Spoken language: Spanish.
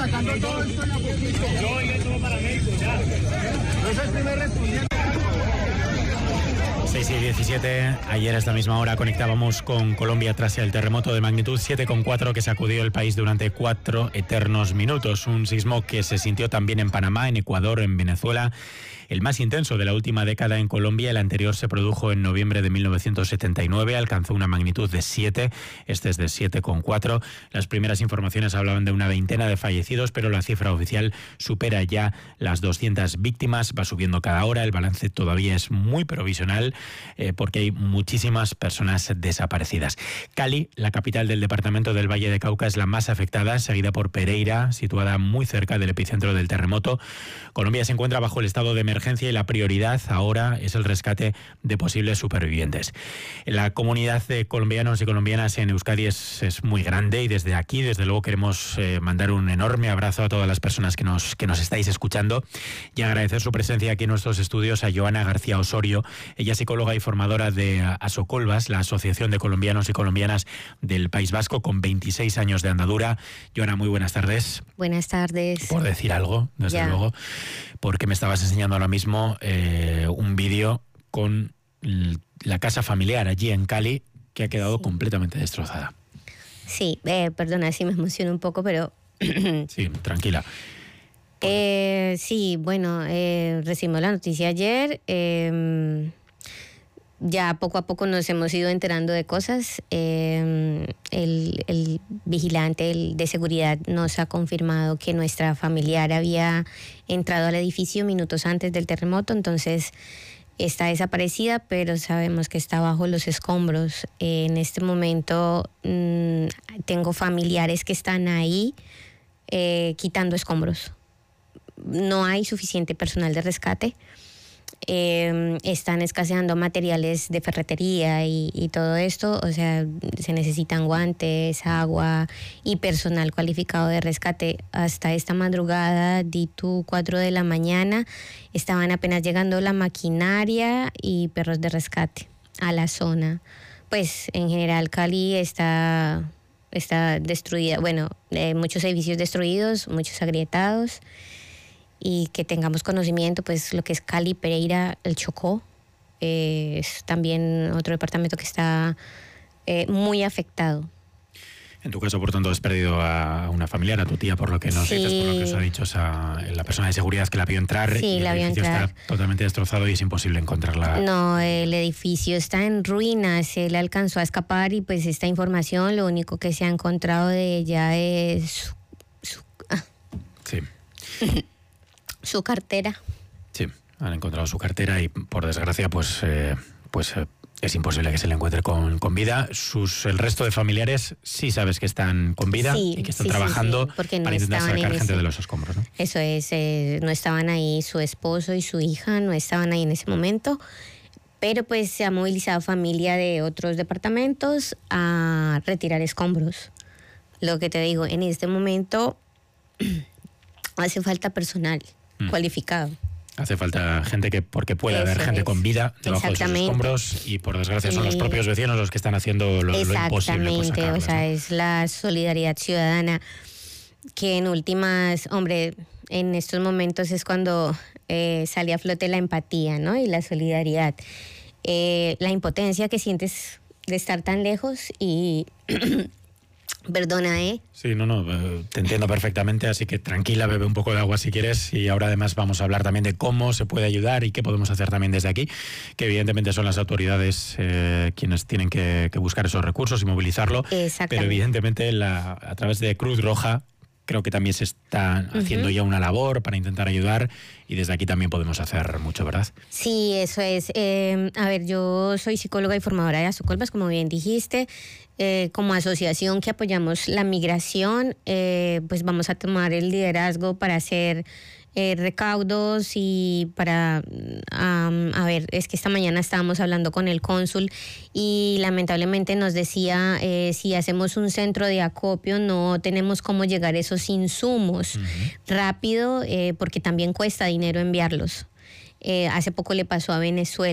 sacando todo esto en la poquito. Yo iré como paramédico, ya. No es el primer respondiente. 6:17, ayer a esta misma hora conectábamos con Colombia tras el terremoto de magnitud 7,4 que sacudió el país durante 4 eternos minutos. Un sismo que se sintió también en Panamá, en Ecuador, en Venezuela. El más intenso de la última década en Colombia, el anterior se produjo en noviembre de 1979, alcanzó una magnitud de 7, este es de 7,4. Las primeras informaciones hablaban de una veintena de fallecidos, pero la cifra oficial supera ya las 200 víctimas, va subiendo cada hora, el balance todavía es muy provisional porque hay muchísimas personas desaparecidas. Cali, la capital del departamento del Valle de Cauca, es la más afectada, seguida por Pereira, situada muy cerca del epicentro del terremoto. Colombia se encuentra bajo el estado de emergencia y la prioridad ahora es el rescate de posibles supervivientes. La comunidad de colombianos y colombianas en Euskadi es muy grande y desde aquí, desde luego, queremos mandar un enorme abrazo a todas las personas que nos estáis escuchando y agradecer su presencia aquí en nuestros estudios a Joana García Osorio. Ella es psicóloga y formadora de Asocolvas, la Asociación de Colombianos y Colombianas del País Vasco, con 26 años de andadura. Joana, muy buenas tardes. Buenas tardes. Por decir algo, desde luego, porque me estabas enseñando ahora mismo un vídeo con la casa familiar allí en Cali que ha quedado completamente destrozada. Sí, perdona si me emociono un poco, pero... Sí, tranquila. Sí, bueno, recibimos la noticia ayer. Ya poco a poco nos hemos ido enterando de cosas. El vigilante de seguridad nos ha confirmado que nuestra familiar había entrado al edificio minutos antes del terremoto, entonces está desaparecida, pero sabemos que está bajo los escombros. En este momento tengo familiares que están ahí quitando escombros. No hay suficiente personal de rescate. Están escaseando materiales de ferretería y todo esto, o sea, se necesitan guantes, agua y personal cualificado de rescate. Hasta esta madrugada, 4 de la mañana, estaban apenas llegando la maquinaria y perros de rescate a la zona. Pues en general Cali está destruida, bueno, muchos edificios destruidos, muchos agrietados. Y que tengamos conocimiento, pues lo que es Cali, Pereira, el Chocó, es también otro departamento que está muy afectado. En tu caso, por tanto, has perdido a una familiar, a tu tía, por lo que nos dices, por lo que os ha dicho la persona de seguridad que la vio entrar. Sí, y el edificio está totalmente destrozado y es imposible encontrarla. No, el edificio está en ruinas, él alcanzó a escapar y pues esta información, lo único que se ha encontrado de ella es Sí. Su cartera. Sí, han encontrado su cartera y por desgracia pues es imposible que se le encuentre con vida. El resto de familiares sí sabes que están con vida y que están trabajando para intentar sacar gente de los escombros, ¿no? Eso es, no estaban ahí su esposo y su hija, no estaban ahí en ese momento, pero pues se ha movilizado familia de otros departamentos a retirar escombros. Lo que te digo, en este momento hace falta personal cualificado. Hace falta gente porque puede haber gente con vida debajo de sus escombros y por desgracia son los propios vecinos los que están haciendo lo imposible por sacarlas. Exactamente, o sea, es la solidaridad ciudadana que en últimas, hombre, en estos momentos es cuando sale a flote la empatía, ¿no? Y la solidaridad. La impotencia que sientes de estar tan lejos y... Perdona, Sí, no, te entiendo perfectamente, así que tranquila, bebe un poco de agua si quieres y ahora además vamos a hablar también de cómo se puede ayudar y qué podemos hacer también desde aquí, que evidentemente son las autoridades quienes tienen que buscar esos recursos y movilizarlo, pero evidentemente a través de Cruz Roja creo que también se está haciendo ya una labor para intentar ayudar y desde aquí también podemos hacer mucho, ¿verdad? Sí, eso es. A ver, yo soy psicóloga y formadora de Asocolvas, como bien dijiste. Como asociación que apoyamos la migración, pues vamos a tomar el liderazgo para hacer recaudos y para, a ver, es que esta mañana estábamos hablando con el cónsul y lamentablemente nos decía, si hacemos un centro de acopio no tenemos cómo llegar a esos insumos rápido, porque también cuesta dinero enviarlos. Hace poco le pasó a Venezuela.